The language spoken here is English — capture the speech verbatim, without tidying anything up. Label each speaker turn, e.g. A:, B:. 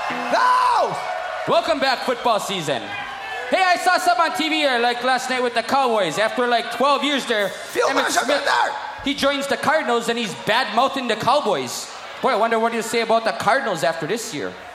A: No!
B: Welcome back, football season. Hey, I saw something on T V here, like last night with the Cowboys. After like twelve years there, Emmitt Smith, he joins the Cardinals and he's bad-mouthing the Cowboys. Boy, I wonder what he'll say about the Cardinals after this year.